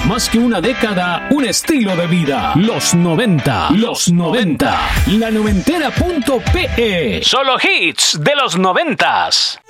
Más que una década, un estilo de vida. Los 90. Los 90. La noventera.pe. Solo hits de los 90s.